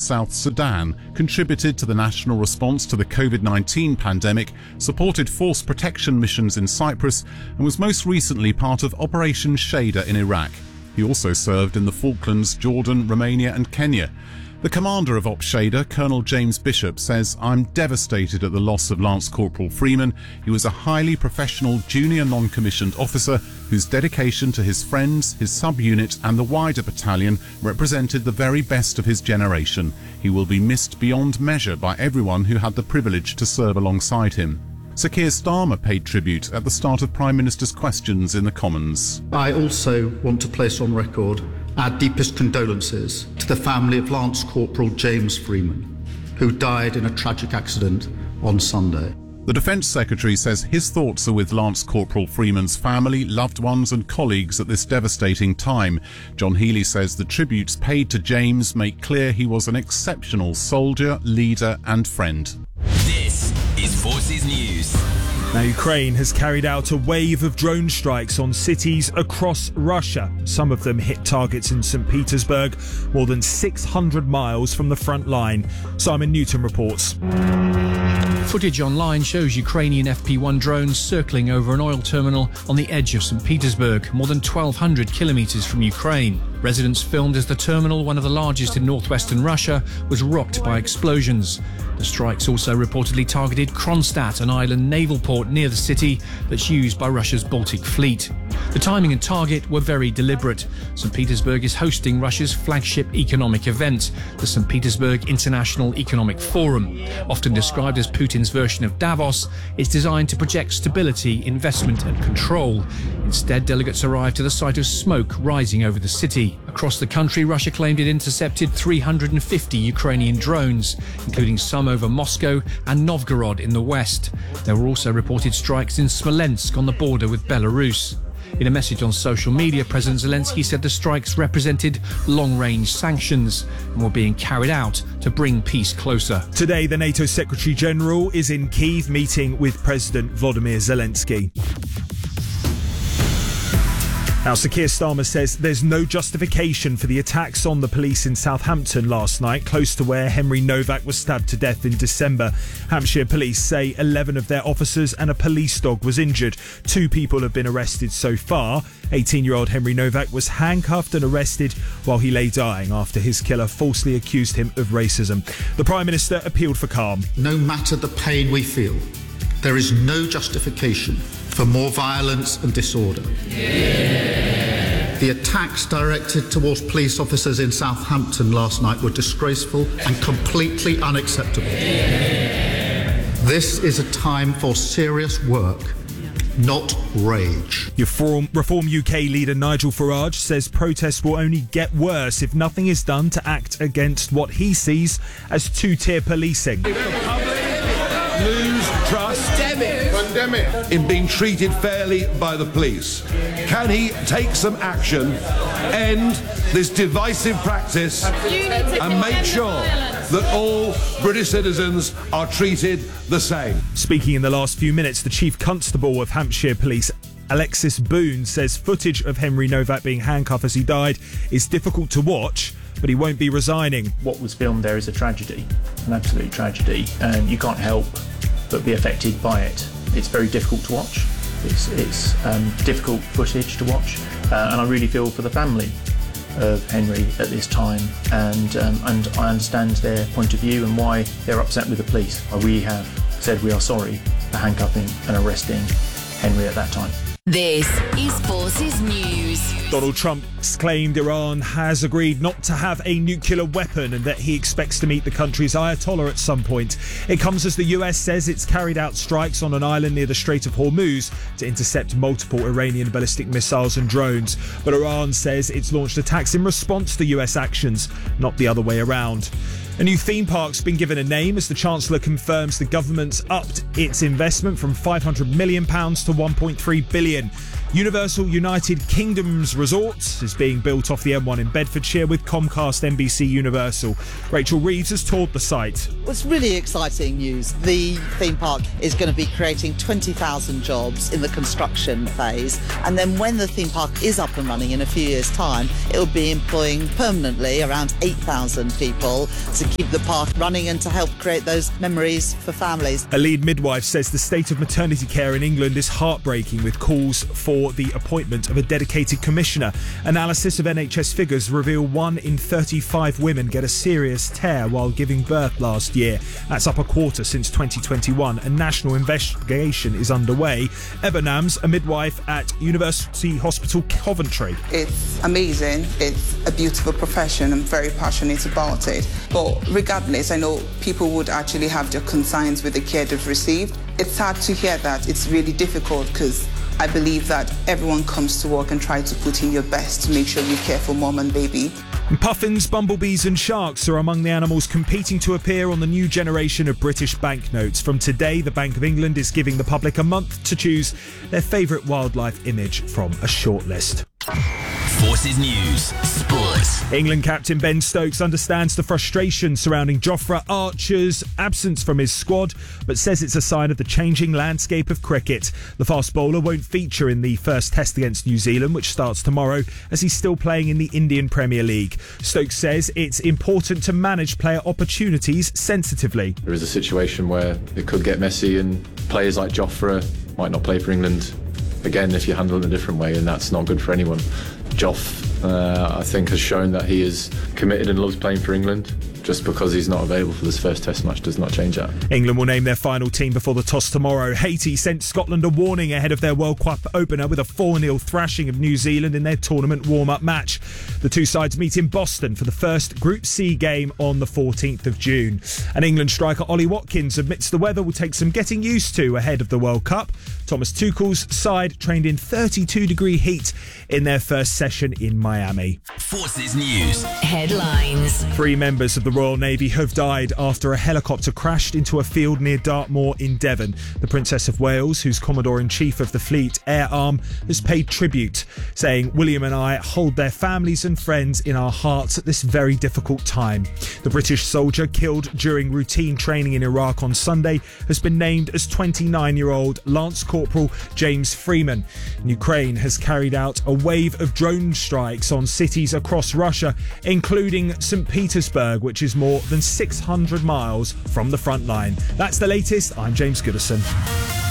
South Sudan, contributed to the national response to the COVID-19 pandemic, supported force protection missions in Cyprus, and was most recently part of Operation Shader in Iraq. He also served in the Falklands, Jordan, Romania and Kenya. The commander of Op Shader, Colonel James Bishop, says, "I'm devastated at the loss of Lance Corporal Freeman. He was a highly professional junior non-commissioned officer whose dedication to his friends, his sub-unit and the wider battalion represented the very best of his generation. He will be missed beyond measure by everyone who had the privilege to serve alongside him." Sir Keir Starmer paid tribute at the start of Prime Minister's questions in the Commons. I also want to place on record our deepest condolences to the family of Lance Corporal James Freeman, who died in a tragic accident on Sunday. The Defence Secretary says his thoughts are with Lance Corporal Freeman's family, loved ones and colleagues at this devastating time. John Healey says the tributes paid to James make clear he was an exceptional soldier, leader and friend. This is Forces News. Now, Ukraine has carried out a wave of drone strikes on cities across Russia. Some of them hit targets in St. Petersburg, more than 600 miles from the front line. Simon Newton reports. Footage online shows Ukrainian FP-1 drones circling over an oil terminal on the edge of St. Petersburg, more than 1,200 kilometres from Ukraine. Residents filmed as the terminal, one of the largest in northwestern Russia, was rocked by explosions. The strikes also reportedly targeted Kronstadt, an island naval port near the city that's used by Russia's Baltic Fleet. The timing and target were very deliberate. St. Petersburg is hosting Russia's flagship economic event, the St. Petersburg International Economic Forum. Often described as Putin's version of Davos, it's designed to project stability, investment and control. Instead, delegates arrived to the site of smoke rising over the city. Across the country, Russia claimed it intercepted 350 Ukrainian drones, including some over Moscow and Novgorod in the west. There were also reported strikes in Smolensk on the border with Belarus. In a message on social media, President Zelensky said the strikes represented long-range sanctions and were being carried out to bring peace closer. Today, the NATO Secretary-General is in Kyiv meeting with President Volodymyr Zelensky. Now, Sir Keir Starmer says there's no justification for the attacks on the police in Southampton last night, close to where Henry Novak was stabbed to death in December. Hampshire police say 11 of their officers and a police dog was injured. 2 people have been arrested so far. 18-year-old Henry Novak was handcuffed and arrested while he lay dying after his killer falsely accused him of racism. The Prime Minister appealed for calm. No matter the pain we feel, there is no justification for more violence and disorder. The attacks directed towards police officers in Southampton last night were disgraceful and completely unacceptable. This is a time for serious work, not rage. Reform UK leader Nigel Farage says protests will only get worse if nothing is done to act against what he sees as two-tier policing. Lose trust in being treated fairly by the police. Can he take some action, end this divisive practice and make sure that all British citizens are treated the same? Speaking in the last few minutes, the Chief Constable of Hampshire Police, Alexis Boone, says footage of Henry Novak being handcuffed as he died is difficult to watch, but he won't be resigning. What was filmed there is a tragedy, an absolute tragedy, and you can't help but be affected by it. It's very difficult to watch. It's difficult footage to watch, and I really feel for the family of Henry at this time, and I understand their point of view and why they're upset with the police. We have said we are sorry for handcuffing and arresting Henry at that time. This is Forces News. Donald Trump's claimed Iran has agreed not to have a nuclear weapon and that he expects to meet the country's Ayatollah at some point. It comes as the US says it's carried out strikes on an island near the Strait of Hormuz to intercept multiple Iranian ballistic missiles and drones. But Iran says it's launched attacks in response to US actions, not the other way around. A new theme park's been given a name as the Chancellor confirms the government's upped its investment from £500 million to £1.3 billion. Universal United Kingdom's resort is being built off the M1 in Bedfordshire with Comcast NBC Universal. Rachel Reeves has toured the site. Well, it's really exciting news. The theme park is going to be creating 20,000 jobs in the construction phase, and then when the theme park is up and running in a few years' time, it will be employing permanently around 8,000 people to keep the park running and to help create those memories for families. A lead midwife says the state of maternity care in England is heartbreaking, with calls for the appointment of a dedicated commissioner. Analysis of NHS figures reveal 1 in 35 women get a serious tear while giving birth last year. That's up a quarter since 2021. A national investigation is underway. Eva Nams, a midwife at University Hospital Coventry. It's amazing. It's a beautiful profession. I'm very passionate about it. But regardless, I know people would actually have their concerns with the care they've received. It's sad to hear that. It's really difficult because I believe that everyone comes to work and tries to put in your best to make sure you care for mom and baby. Puffins, bumblebees and sharks are among the animals competing to appear on the new generation of British banknotes. From today, the Bank of England is giving the public a month to choose their favourite wildlife image from a shortlist. Forces News Sports. England captain Ben Stokes understands the frustration surrounding Jofra Archer's absence from his squad, but says it's a sign of the changing landscape of cricket. The fast bowler won't feature in the first test against New Zealand, which starts tomorrow, as he's still playing in the Indian Premier League. Stokes says it's important to manage player opportunities sensitively. There is a situation where it could get messy and players like Jofra might not play for England again if you handle it a different way, and that's not good for anyone. Joff, I think, has shown that he is committed and loves playing for England. Just because he's not available for this first test match does not change that. England will name their final team before the toss tomorrow. Haiti sent Scotland a warning ahead of their World Cup opener with a 4-0 thrashing of New Zealand in their tournament warm-up match. The two sides meet in Boston for the first Group C game on the 14th of June. And England striker Ollie Watkins admits the weather will take some getting used to ahead of the World Cup. Thomas Tuchel's side trained in 32-degree heat in their first session in Miami. Forces News Headlines. 3 members of the Royal Navy have died after a helicopter crashed into a field near Dartmoor in Devon. The Princess of Wales, who's Commodore-in-Chief of the Fleet Air Arm, has paid tribute, saying, "William and I hold their families and friends in our hearts at this very difficult time." The British soldier killed during routine training in Iraq on Sunday has been named as 29-year-old Lance Corporal James Freeman. Ukraine has carried out a wave of drone strikes on cities across Russia, including St. Petersburg, which is more than 600 miles from the front line. That's the latest. I'm James Goodison.